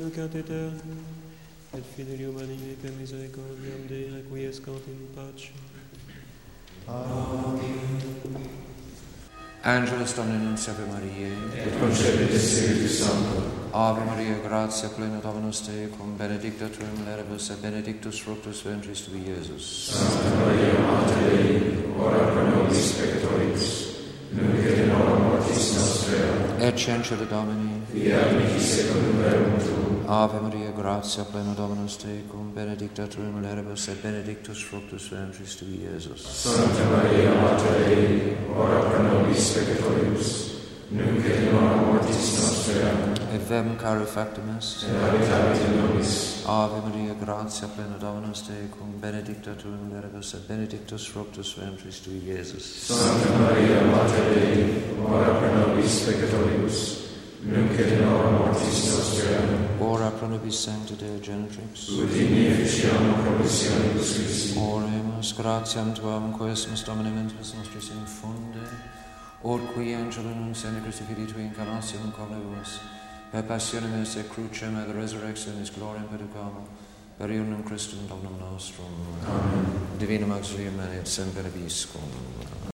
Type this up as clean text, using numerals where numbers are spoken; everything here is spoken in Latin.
Cateter, et fidelium animi per misericordiam Dei requiescant in pace. Amen. Angelus Domini nunciavi Mariae, Et concepit Spiritus Sancto. Ave Maria, gratia plena Dominus tecum, benedicta tu in mulieribus, et benedictus fructus ventris tui, Iesus. Sancta Maria, Mater Dei, ora pro nobis peccatoribus, nunc et in hora mortis nostrae. Et censure Domini, Fiat mihi secundum verbum tuum. Ave Maria, gratia plena Dominus tecum, benedicta tu in mulieribus, et benedictus fructus ventris tui, Iesus. Sancta Maria, Mater Dei, ora pro nobis peccatoribus, nunc et in hora mortis nostrae. Et vem caro factum est, Et habitavit in nobis. Ave Maria, gratia plena Dominus tecum, benedicta tu in mulieribus, et benedictus fructus ventris tui, Iesus. Sancta Maria, Mater Dei, ora pro nobis peccatoribus, nunc et in hora mortis nostrae. Ora pro nobis sancta Deo Genitrix. Ut in efficiam promissionibus Christi. Oremus, gratiam tuam, quesumus Domini mentibus nostris infunde, ut qui angelo nunciandi Christi Filii Tui incarnationem conebus, per passionem eis et crucem et resurrectionis gloriam perducamo, per iurnum Christum Dominum nostrum. Amen. Divinum auxilium et semper viscum.